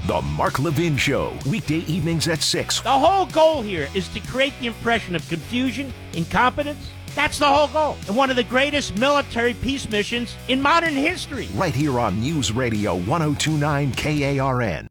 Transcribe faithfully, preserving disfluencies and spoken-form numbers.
The Mark Levin Show, weekday evenings at six. The whole goal here is to create the impression of confusion, incompetence. That's the whole goal. And one of the greatest military peace missions in modern history. Right here on News Radio one oh two point nine K A R N.